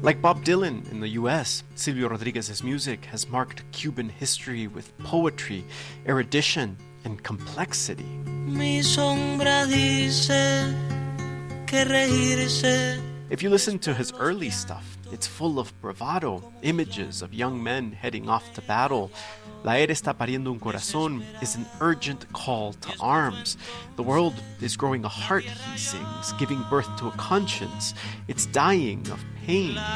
Like Bob Dylan in the US, Silvio Rodriguez's music has marked Cuban history with poetry, erudition, and complexity. Mi sombra dice que reírse. If you listen to his early stuff, it's full of bravado, images of young men heading off to battle. La Aire está pariendo un corazón is an urgent call to arms. The world is growing a heart, he sings, giving birth to a conscience. It's dying of pain.